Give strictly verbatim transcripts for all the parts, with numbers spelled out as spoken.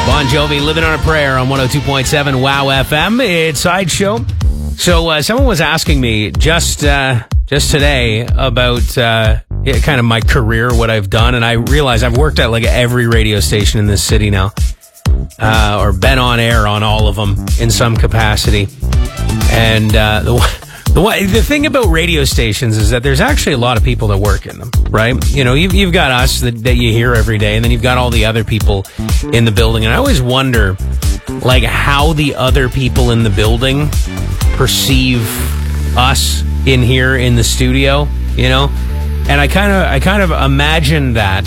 Bon Jovi, Living on a Prayer on one oh two point seven WOW F M. It's Sideshow. So uh, someone was asking me just uh, just today about uh, yeah, kind of my career, what I've done, and I realized I've worked at like every radio station in this city now, uh, or been on air on all of them in some capacity. And uh, the The, the thing about radio stations is that there's actually a lot of people that work in them, right? You know, you've, you've got us that, that you hear every day, and then you've got all the other people in the building. And I always wonder, like, how the other people in the building perceive us in here in the studio, you know? And I kind of I kind of imagine that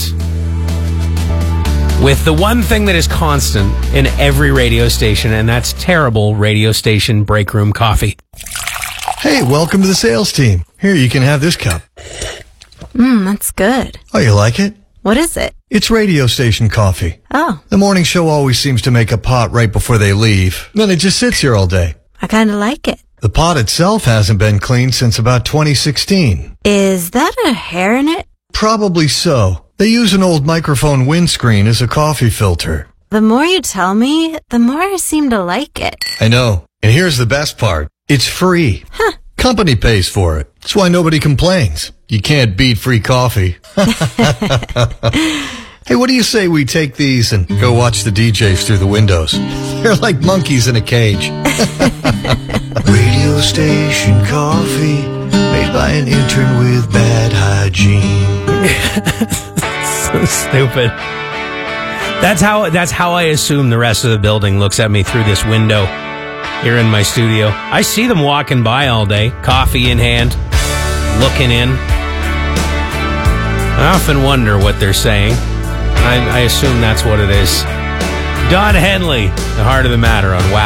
with the one thing that is constant in every radio station, and that's terrible radio station break room coffee. Hey, welcome to the sales team. Here, you can have this cup. Mmm, that's good. Oh, you like it? What is it? It's radio station coffee. Oh. The morning show always seems to make a pot right before they leave. Then it just sits here all day. I kind of like it. The pot itself hasn't been cleaned since about twenty sixteen. Is that a hair in it? Probably so. They use an old microphone windscreen as a coffee filter. The more you tell me, the more I seem to like it. I know. And here's the best part. It's free. Huh. Company pays for it. That's why nobody complains. You can't beat free coffee. Hey, what do you say we take these and go watch the D Js through the windows? They're like monkeys in a cage. Radio station coffee made by an intern with bad hygiene. So stupid. That's how that's how I assume the rest of the building looks at me through this window here in my studio. I see them walking by all day, coffee in hand, looking in. I often wonder what they're saying. I, I assume that's what it is. Don Henley, The Heart of the Matter on WOW.